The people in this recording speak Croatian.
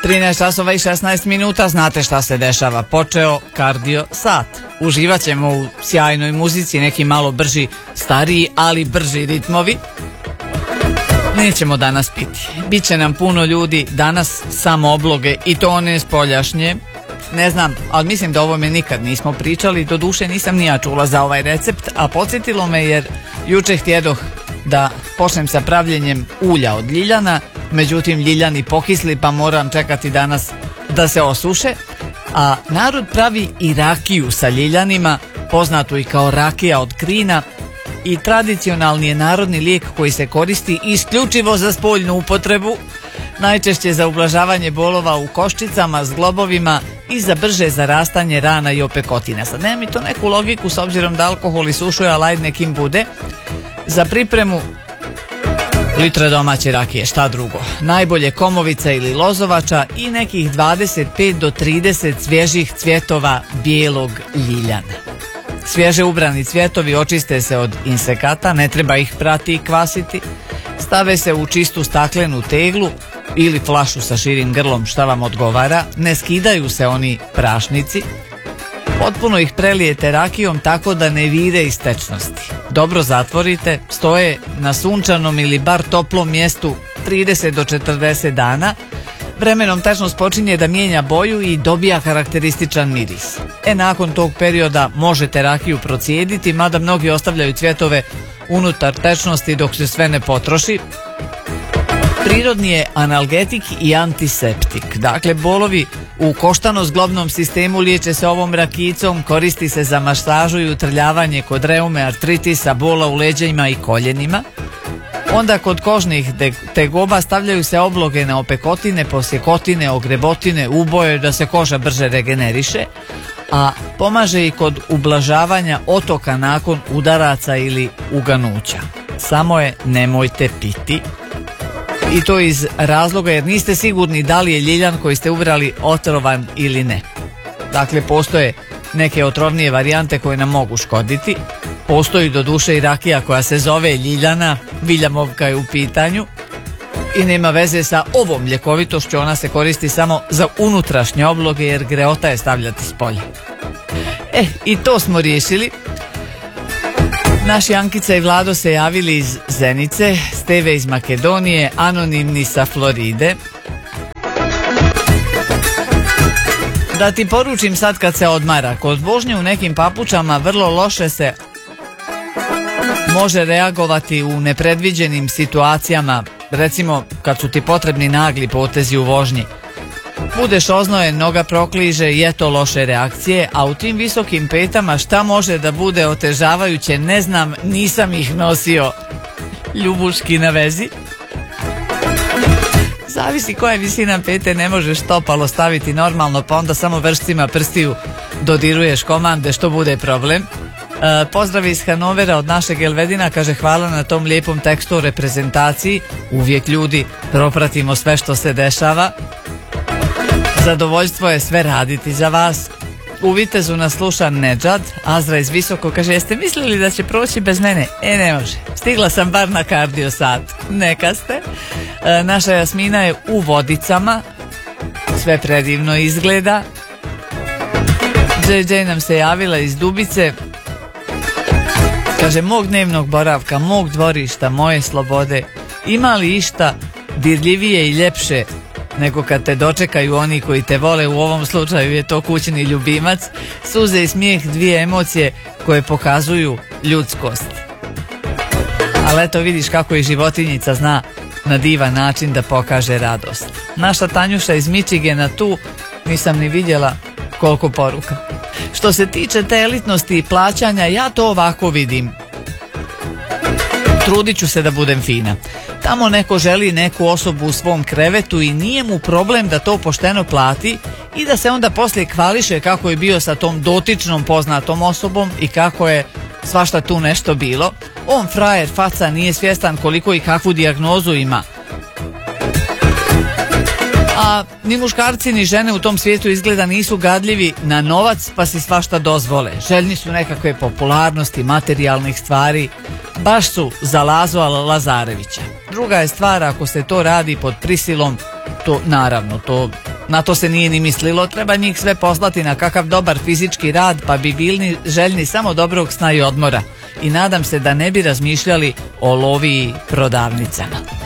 13 časova i 16 minuta, znate šta se dešava, počeo kardio sat. Uživat ćemo u sjajnoj muzici, neki malo brži, stariji, ali brži ritmovi. Nećemo danas piti, bit će nam puno ljudi, danas samo obloge i to one spoljašnje. Ne znam, ali mislim da o ovome nikad nismo pričali, doduše nisam ni ja čula za ovaj recept, a podsjetilo me jer juče htjedoh da počnem sa pravljenjem ulja od ljiljana, međutim ljiljani pokisli pa moram čekati danas da se osuše, a narod pravi i rakiju sa ljiljanima, poznatu i kao rakija od krina, i tradicionalni je narodni lijek koji se koristi isključivo za spoljnu upotrebu, najčešće za ublažavanje bolova u koščicama, zglobovima i za brže zarastanje rana i opekotina. Sad nema mi to neku logiku s obzirom da alkohol isušuje, ali ajde nekim bude. Za pripremu litra domaće rakije, šta drugo? Najbolje komovica ili lozovača i nekih 25 do 30 svježih cvjetova bijelog ljiljana. Svježe ubrani cvjetovi očiste se od insekata, ne treba ih prati i kvasiti. Stave se u čistu staklenu teglu ili flašu sa širim grlom, šta vam odgovara. Ne skidaju se oni prašnici. Potpuno ih prelijete rakijom tako da ne vire iz tečnosti. Dobro zatvorite, stoje na sunčanom ili bar toplom mjestu 30 do 40 dana. Vremenom tečnost počinje da mijenja boju i dobija karakterističan miris. Nakon tog perioda možete rakiju procijediti, mada mnogi ostavljaju cvjetove unutar tečnosti dok se sve ne potroši. Prirodni je analgetik i antiseptik. Dakle, bolovi u koštano-zglobnom sistemu liječe se ovom rakijicom, koristi se za masažu i utrljavanje kod reume, artritisa, bola u leđima i koljenima. Onda kod kožnih tegoba stavljaju se obloge na opekotine, posjekotine, ogrebotine, uboje da se koža brže regeneriše, a pomaže i kod ublažavanja otoka nakon udaraca ili uganuća. Samo je nemojte piti. I to iz razloga jer niste sigurni da li je ljiljan koji ste ubrali otrovan ili ne. Dakle, postoje neke otrovnije varijante koje nam mogu škoditi. Postoji doduše i rakija koja se zove ljiljana, viljamovka je u pitanju i nema veze sa ovom ljekovitošću, ona se koristi samo za unutrašnje obloge jer greota je stavljati s polja. I to smo riješili. Naši Ankica i Vlado se javili iz Zenice, Steve iz Makedonije, anonimni sa Floride. Da ti poručim sad kad se odmara, kod vožnje u nekim papučama vrlo loše se može reagovati u nepredviđenim situacijama, recimo kad su ti potrebni nagli potezi u vožnji. Budeš oznojen, noga prokliže i eto loše reakcije, a u tim visokim petama šta može da bude otežavajuće, ne znam, nisam ih nosio. Ljubuški na vezi. Zavisi koja je visina pete, ne možeš stopalo staviti normalno, pa onda samo vršcima prstiju dodiruješ komande što bude problem. Pozdrav iz Hanovera od našeg Elvedina, kaže hvala na tom lijepom tekstu o reprezentaciji, uvijek ljudi propratimo sve što se dešava. Zadovoljstvo je sve raditi za vas. U Vitezu nas sluša Nedžad. Azra iz Visoko kaže, jeste mislili da će proći bez mene? Ne može, stigla sam bar na kardio sat. Neka ste. Naša Jasmina je u Vodicama, sve predivno izgleda. JJ nam se javila iz Dubice, kaže, mog dnevnog boravka, mog dvorišta, moje slobode, ima li išta dirljivije i ljepše nego kad te dočekaju oni koji te vole, u ovom slučaju je to kućni ljubimac, suze i smijeh, dvije emocije koje pokazuju ljudskost. Ali eto vidiš kako i životinjica zna na divan način da pokaže radost. Naša Tanjuša iz Michigana tu, nisam ni vidjela koliko poruka. Što se tiče te elitnosti i plaćanja, ja to ovako vidim. Trudit ću se da budem fina. Tamo neko želi neku osobu u svom krevetu i nije mu problem da to pošteno plati i da se onda poslije hvališe kako je bio sa tom dotičnom poznatom osobom i kako je svašta tu nešto bilo. On frajer faca nije svjestan koliko i kakvu dijagnozu ima. A ni muškarci ni žene u tom svijetu izgleda nisu gadljivi na novac pa si svašta dozvole. Željni su nekakve popularnosti, materijalnih stvari. Baš su za Lazo Lazarevića. Druga je stvar ako se to radi pod prisilom, to naravno, to na to se nije ni mislilo, treba njih sve poslati na kakav dobar fizički rad, pa bi bili željni samo dobrog sna i odmora. I nadam se da ne bi razmišljali o lovi i prodavnicama.